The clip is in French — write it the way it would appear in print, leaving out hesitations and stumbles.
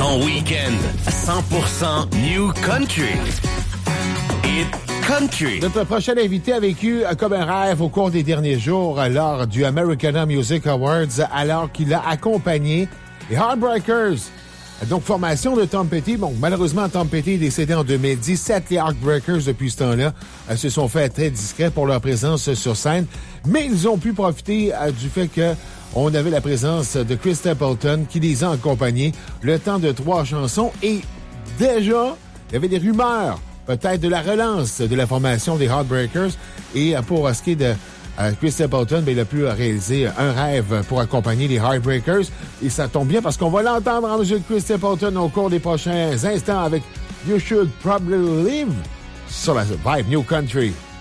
Ton week-end 100% New Country. Hit Country. Notre prochain invité a vécu comme un rêve au cours des derniers jours lors du Americana Music Awards, alors qu'il a accompagné les Heartbreakers. Donc, formation de Tom Petty. Bon, malheureusement, Tom Petty est décédé en 2017. Les Heartbreakers, depuis ce temps-là, se sont fait très discrets pour leur présence sur scène. Mais ils ont pu profiter du fait qu'on avait la présence de Chris Stapleton qui les a accompagnés le temps de 3 chansons. Et déjà, il y avait des rumeurs peut-être de la relance de la formation des Heartbreakers. Et pour ce qui est de Chris Stapleton, il a pu réaliser un rêve pour accompagner les Heartbreakers. Et ça tombe bien parce qu'on va l'entendre en jeu de Chris Stapleton au cours des prochains instants avec You Should Probably Live sur la Vibe New Country.